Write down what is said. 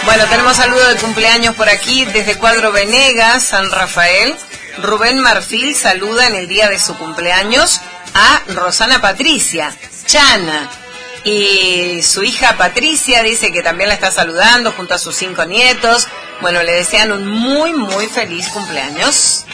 Bueno, tenemos saludo de cumpleaños por aquí desde Cuadro Venegas, San Rafael. Rubén Marfil saluda en el día de su cumpleaños a Rosana Patricia Chana. Y su hija Patricia dice que también la está saludando junto a sus 5 nietos. Bueno, le desean un muy, muy feliz cumpleaños.